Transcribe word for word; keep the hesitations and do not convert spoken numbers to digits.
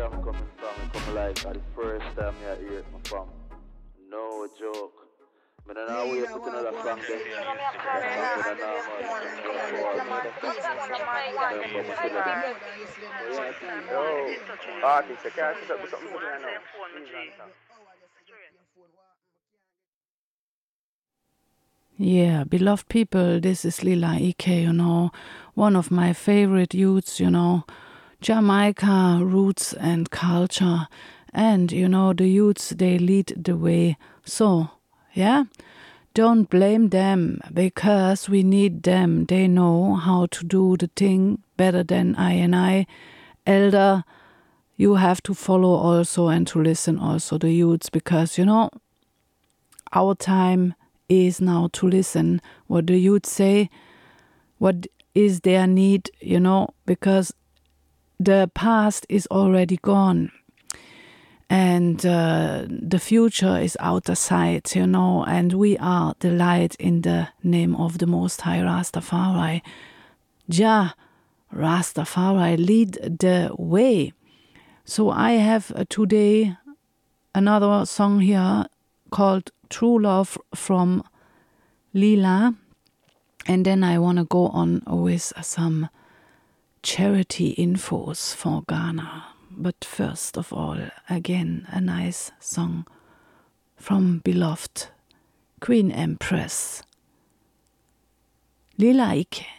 song coming from, it come like uh, the first time you hear it from. No joke. I don't know where you put another song there. Yo, artist, you can't set up with something for me now. Yeah, beloved people, this is Lila Ike, you know, one of my favorite youths, you know, Jamaica, roots and culture, and, you know, the youths, they lead the way. So, yeah, don't blame them, because we need them. They know how to do the thing better than I and I. Elder, you have to follow also and to listen also the youths, because, you know, our time is now to listen what the youth say, what is their need, you know, because the past is already gone and uh, the future is out of sight, you know, and we are the light in the name of the Most High Rastafari. Jah Rastafari, lead the way. So I have uh, today another song here called True Love from Lila, and then I want to go on with some charity infos for Ghana. But first of all, again, a nice song from beloved Queen Empress Lila Ike.